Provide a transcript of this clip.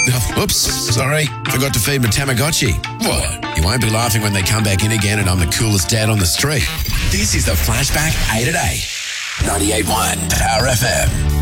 Oops, sorry. Forgot to feed my Tamagotchi. What? You won't be laughing when they come back in again and I'm the coolest dad on the street. This is the Flashback 8 at 8. 98.1 Power FM.